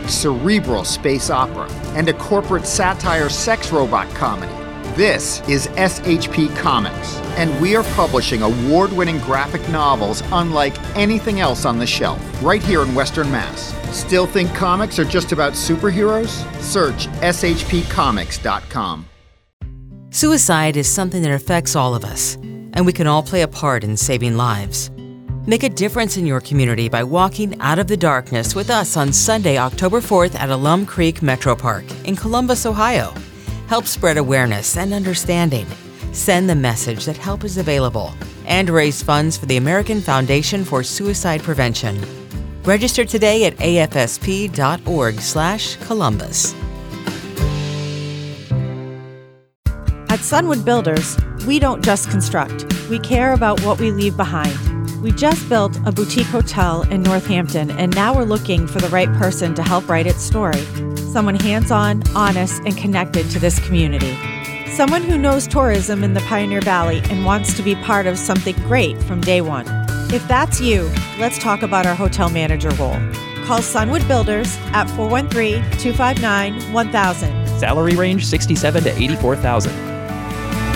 cerebral space opera, and a corporate satire sex robot comedy. This is SHP Comics, and we are publishing award-winning graphic novels unlike anything else on the shelf, right here in Western Mass. Still think comics are just about superheroes? Search shpcomics.com. Suicide is something that affects all of us, and we can all play a part in saving lives. Make a difference in your community by walking out of the darkness with us on Sunday, October 4th at Alum Creek Metro Park in Columbus, Ohio. Help spread awareness and understanding. Send the message that help is available and raise funds for the American Foundation for Suicide Prevention. Register today at afsp.org/Columbus. At Sunwood Builders, we don't just construct. We care about what we leave behind. We just built a boutique hotel in Northampton, and now we're looking for the right person to help write its story. Someone hands-on, honest, and connected to this community. Someone who knows tourism in the Pioneer Valley and wants to be part of something great from day one. If that's you, let's talk about our hotel manager role. Call Sunwood Builders at 413-259-1000. Salary range $67,000 to $84,000.